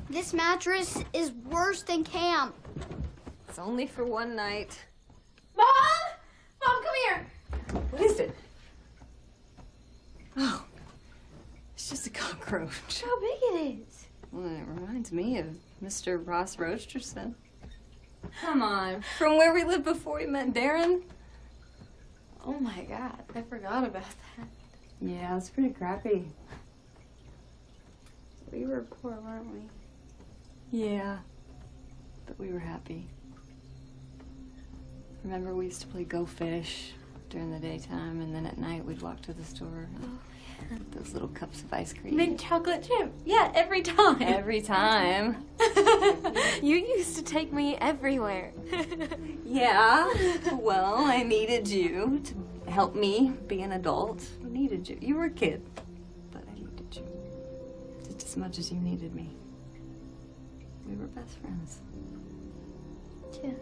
This mattress is worse than camp. It's only for one night. Mom! Mom, come here! What is it? Oh, it's just a cockroach. How big it is. Well, it reminds me of Mr. Ross Roasterson. Come on. From where we lived before we met Darren. Oh my God, I forgot about that. Yeah, it's pretty crappy. We were poor, weren't we? Yeah, but we were happy. Remember, we used to play Go Fish during the daytime, and then at night we'd walk to the store. And those little cups of ice cream. Mint chocolate chip. Yeah, every time. Every time. You used to take me everywhere. Yeah, well, I needed you to help me be an adult. I needed you. You were a kid, but I needed you. Just as much as you needed me. We were best friends. Yeah.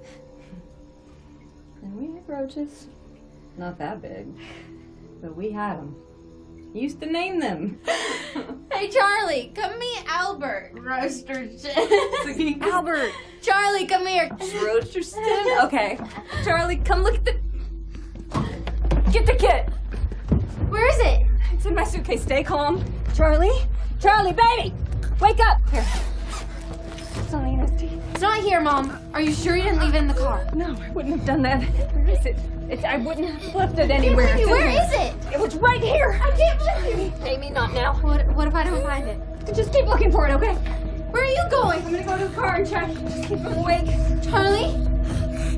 And we had roaches. Not that big, but we had them. Used to name them. Hey, Charlie, come meet Albert. Roasterson. Albert! Charlie, come here. Roasterson? Okay. Charlie, come look at the... Get the kit! Where is it? It's in my suitcase. Stay calm. Charlie? Charlie, baby! Wake up! Here. It's only in his teeth. It's not here, Mom. Are you sure you didn't leave it in the car? No, I wouldn't have done that. Where is it? I wouldn't have left it anywhere. Where is it? It was right here. I can't believe you. Amy, not now. What if I don't find it? Just keep looking for it, okay? Where are you going? I'm gonna go to the car and check. Just keep him awake. Charlie.